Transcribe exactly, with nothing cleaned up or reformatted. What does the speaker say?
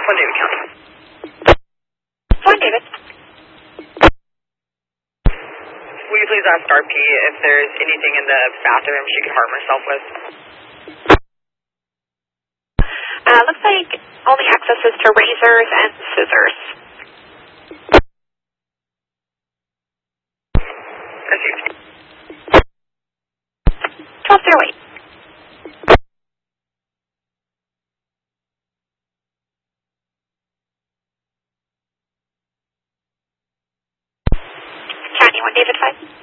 One David County. One David. Will you please ask R P if there's anything in the bathroom she could harm herself with? Uh, looks like only access is to razors and scissors. Received. twelve zero eight. County one David five.